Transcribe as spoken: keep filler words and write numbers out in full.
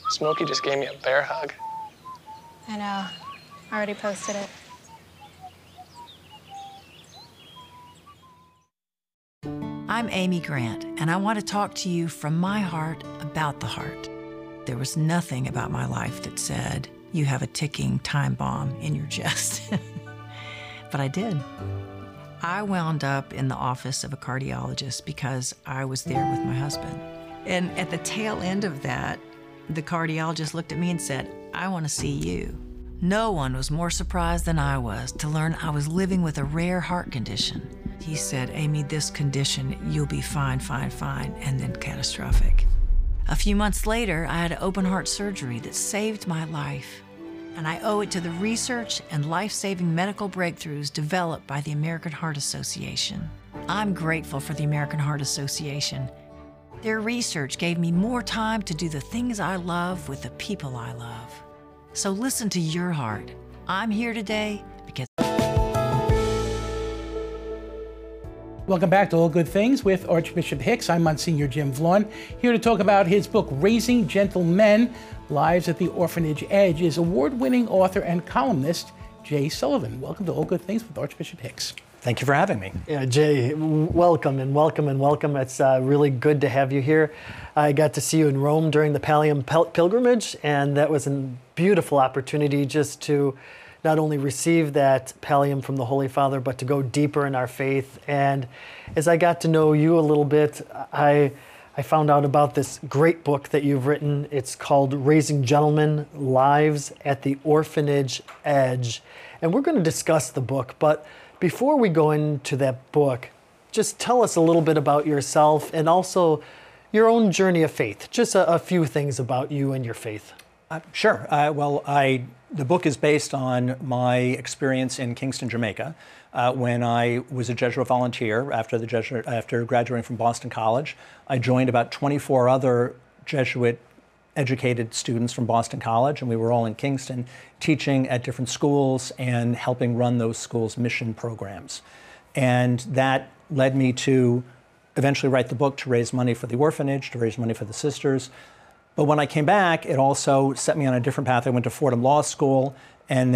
Smokey just gave me a bear hug. I know. I already posted it. I'm Amy Grant, and I want to talk to you from my heart about the heart. There was nothing about my life that said, you have a ticking time bomb in your chest. But I did. I wound up in the office of a cardiologist because I was there with my husband. And at the tail end of that, the cardiologist looked at me and said, I want to see you. No one was more surprised than I was to learn I was living with a rare heart condition. He said, Amy, this condition, you'll be fine, fine, fine, and then catastrophic. A few months later, I had open heart surgery that saved my life. And I owe it to the research and life-saving medical breakthroughs developed by the American Heart Association. I'm grateful for the American Heart Association. Their research gave me more time to do the things I love with the people I love. So listen to your heart. I'm here today because... Welcome back to All Good Things with Archbishop Hicks. I'm Monsignor Jim Vaughn, here to talk about his book, Raising Gentle Men, Lives at the Orphanage Edge, is award-winning author and columnist Jay Sullivan. Welcome to All Good Things with Archbishop Hicks. Thank you for having me. Yeah, Jay, welcome and welcome and welcome. It's uh, really good to have you here. I got to see you in Rome during the Pallium pilgrimage, and that was a beautiful opportunity just to not only receive that pallium from the Holy Father, but to go deeper in our faith. And as I got to know you a little bit, I I found out about this great book that you've written. It's called Raising Gentlemen, Lives at the Orphanage Edge. And we're going to discuss the book, but before we go into that book, just tell us a little bit about yourself and also your own journey of faith. Just a, a few things about you and your faith. Uh, sure. Uh, well, I the book is based on my experience in Kingston, Jamaica, uh, when I was a Jesuit volunteer after the Jesuit after graduating from Boston College. I joined about twenty-four other Jesuit educated students from Boston College, and we were all in Kingston teaching at different schools and helping run those schools' mission programs. And that led me to eventually write the book to raise money for the orphanage, to raise money for the sisters. But when I came back, it also set me on a different path. I went to Fordham Law School, and